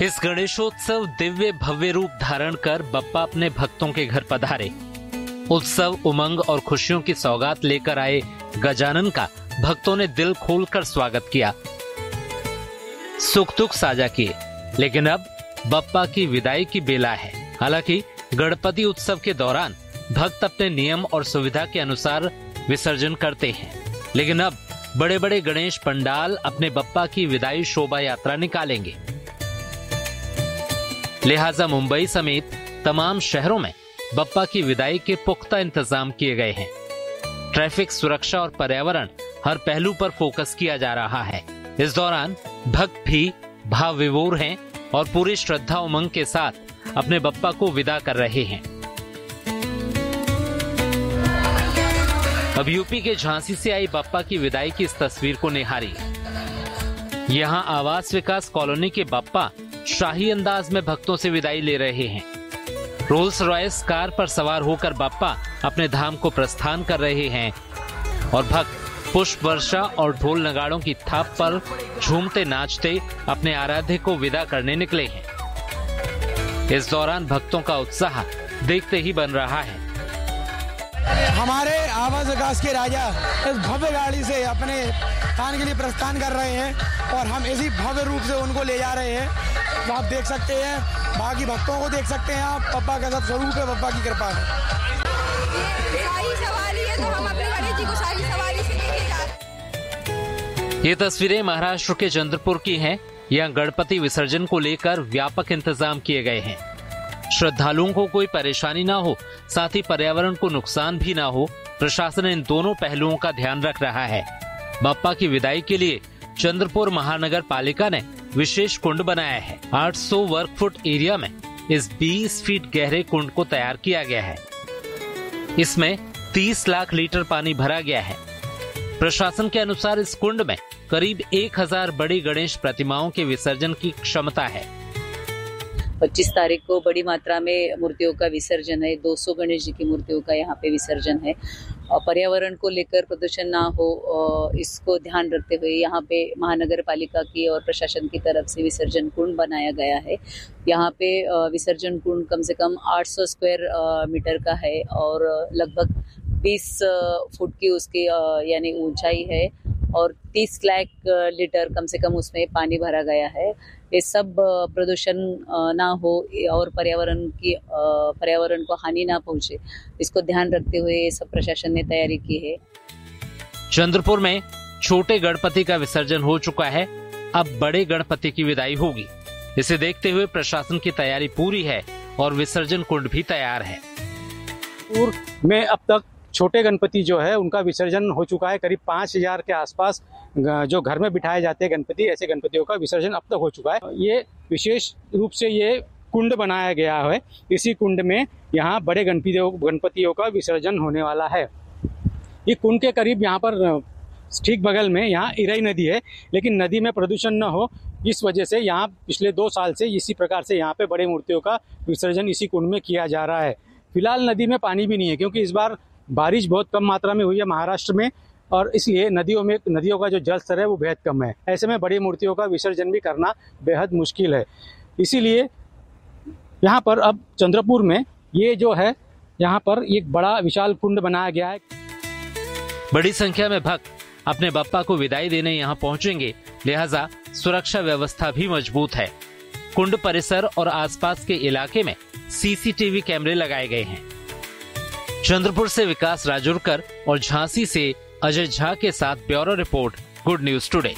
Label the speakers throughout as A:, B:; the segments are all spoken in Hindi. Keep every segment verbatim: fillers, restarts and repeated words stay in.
A: इस गणेशोत्सव दिव्य भव्य रूप धारण कर बप्पा अपने भक्तों के घर पधारे। उत्सव उमंग और खुशियों की सौगात लेकर आए गजानन का भक्तों ने दिल खोलकर स्वागत किया, सुख दुख साझा किए। लेकिन अब बप्पा की विदाई की बेला है। हालांकि गणपति उत्सव के दौरान भक्त अपने नियम और सुविधा के अनुसार विसर्जन करते हैं, लेकिन अब बड़े बड़े गणेश पंडाल अपने बप्पा की विदाई शोभा यात्रा निकालेंगे। लिहाजा मुंबई समेत तमाम शहरों में बप्पा की विदाई के पुख्ता इंतजाम किए गए हैं। ट्रैफिक सुरक्षा और पर्यावरण हर पहलू पर फोकस किया जा रहा है। इस दौरान भक्त भी भाव विभोर हैं और पूरी श्रद्धा उमंग के साथ अपने बप्पा को विदा कर रहे हैं। अब यूपी के झांसी से आई बप्पा की विदाई की इस तस्वीर को निहारिए। यहाँ आवास विकास कॉलोनी के बप्पा शाही अंदाज में भक्तों से विदाई ले रहे हैं। रोल्स रॉयस कार पर सवार होकर बप्पा अपने धाम को प्रस्थान कर रहे हैं और भक्त पुष्प वर्षा और ढोल नगाड़ों की थाप पर झूमते नाचते अपने आराध्य को विदा करने निकले हैं। इस दौरान भक्तों का उत्साह देखते ही बन रहा है।
B: हमारे आवास विकास के राजा इस भव्य गाड़ी से अपने स्थान के लिए प्रस्थान कर रहे हैं और हम इसी भव्य रूप से उनको ले जा रहे हैं। तो आप देख सकते हैं, बाकी भक्तों को देख सकते हैं आप। पप्पा का सब स्वरूप है, पप्पा की कृपा है।
C: शाही सवारी है तो हम अपने गणेश जी को शाही सवारी से लेके जा रहे हैं।
A: ये तस्वीरें महाराष्ट्र के चंद्रपुर की हैं। यहाँ गणपति विसर्जन को लेकर व्यापक इंतजाम किए गए हैं। श्रद्धालुओं को कोई परेशानी ना हो, साथ ही पर्यावरण को नुकसान भी ना हो, प्रशासन इन दोनों पहलुओं का ध्यान रख रहा है। बप्पा की विदाई के लिए चंद्रपुर महानगर पालिका ने विशेष कुंड बनाया है। आठ सौ वर्ग फुट एरिया में इस बीस फीट गहरे कुंड को तैयार किया गया है। इसमें तीस लाख लीटर पानी भरा गया है। प्रशासन के अनुसार इस कुंड में करीब एक हजार बड़ी गणेश प्रतिमाओं के विसर्जन की क्षमता है।
D: पच्चीस तारीख को बड़ी मात्रा में मूर्तियों का विसर्जन है। दो सौ गणेश जी की मूर्तियों का यहाँ पे विसर्जन है। और पर्यावरण को लेकर प्रदूषण ना हो, इसको ध्यान रखते हुए यहाँ पे महानगर पालिका की और प्रशासन की तरफ से विसर्जन कुंड बनाया गया है। यहाँ पे विसर्जन कुंड कम से कम आठ सौ स्क्वायर मीटर का है और लगभग बीस फुट की उसकी यानी ऊंचाई है और तीस लाख लीटर कम से कम उसमें पानी भरा गया है। ये सब प्रदूषण ना हो और पर्यावरण की पर्यावरण को हानि ना पहुंचे, इसको ध्यान रखते हुए ये सब प्रशासन ने तैयारी की है।
A: चंद्रपुर में छोटे गणपति का विसर्जन हो चुका है, अब बड़े गणपति की विदाई होगी। इसे देखते हुए प्रशासन की तैयारी पूरी है और विसर्जन कुंड भी तैयार है।
E: में अब तक छोटे गणपति जो है उनका विसर्जन हो चुका है। करीब पाँच हजार के आसपास जो घर में बिठाए जाते हैं गणपति, ऐसे गणपतियों का विसर्जन अब तक हो चुका है। ये विशेष रूप से ये कुंड बनाया गया है। इसी कुंड में यहाँ बड़े गणपतियों गणपतियों का विसर्जन होने वाला है। ये कुंड के करीब यहाँ पर ठीक बगल में यहाँ इरई नदी है, लेकिन नदी में प्रदूषण न हो इस वजह से यहाँ पिछले दो साल से इसी प्रकार से यहाँ पे बड़े मूर्तियों का विसर्जन इसी कुंड में किया जा रहा है। फिलहाल नदी में पानी भी नहीं है क्योंकि इस बार बारिश बहुत कम मात्रा में हुई है महाराष्ट्र में और इसलिए नदियों में नदियों का जो जल स्तर है वो बेहद कम है। ऐसे में बड़ी मूर्तियों का विसर्जन भी करना बेहद मुश्किल है। इसीलिए यहाँ पर अब चंद्रपुर में ये जो है यहाँ पर एक बड़ा विशाल कुंड बनाया गया है।
A: बड़ी संख्या में भक्त अपने बप्पा को विदाई देने यहाँ पहुँचेंगे, लिहाजा सुरक्षा व्यवस्था भी मजबूत है। कुंड परिसर और आसपास के इलाके में सीसीटीवी कैमरे लगाए गए हैं। चंद्रपुर से विकास राजुरकर और झांसी से अजय झा के साथ bureau report, good news today.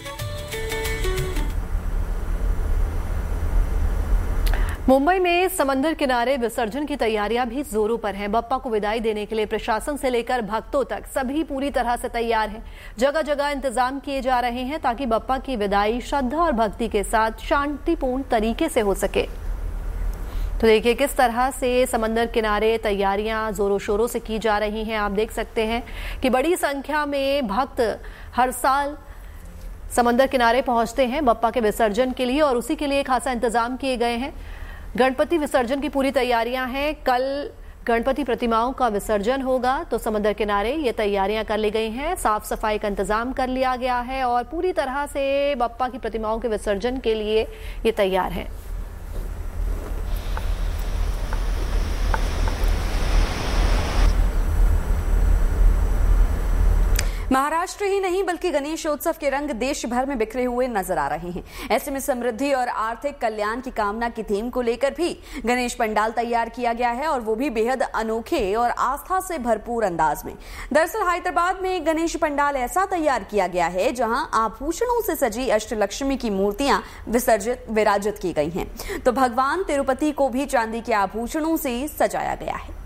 F: Mumbai में समंदर किनारे विसर्जन की तैयारियां भी जोरों पर हैं। बप्पा को विदाई देने के लिए प्रशासन से लेकर भक्तों तक सभी पूरी तरह से तैयार हैं। जगह जगह इंतजाम किए जा रहे हैं ताकि बप्पा की विदाई श्रद्धा और भक्ति के साथ शांतिपूर्ण तरीके से हो सके। तो देखिए किस तरह से समंदर किनारे तैयारियां जोरों शोरों से की जा रही हैं। आप देख सकते हैं कि बड़ी संख्या में भक्त हर साल समंदर किनारे पहुंचते हैं बप्पा के विसर्जन के लिए और उसी के लिए खासा इंतजाम किए गए हैं। गणपति विसर्जन की पूरी तैयारियां हैं। कल गणपति प्रतिमाओं का विसर्जन होगा तो समंदर किनारे ये तैयारियां कर ली गई हैं, साफ सफाई का इंतजाम कर लिया गया है और पूरी तरह से बप्पा की प्रतिमाओं के विसर्जन के लिए ये तैयार है।
G: महाराष्ट्र ही नहीं बल्कि गणेशोत्सव के रंग देश भर में बिखरे हुए नजर आ रहे हैं। ऐसे में समृद्धि और आर्थिक कल्याण की कामना की थीम को लेकर भी गणेश पंडाल तैयार किया गया है और वो भी बेहद अनोखे और आस्था से भरपूर अंदाज में। दरअसल हैदराबाद में एक गणेश पंडाल ऐसा तैयार किया गया है जहां आभूषणों से सजी अष्टलक्ष्मी की मूर्तियां विसर्जित विराजित की गई हैं, तो भगवान तिरुपति को भी चांदी के आभूषणों से सजाया गया है।